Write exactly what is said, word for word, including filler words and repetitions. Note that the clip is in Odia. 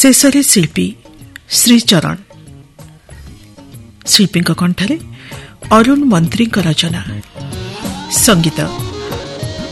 शेषरे शिल्पी श्रीचरण शिल्पी कंठरे अरुण मंत्री रचना संगीत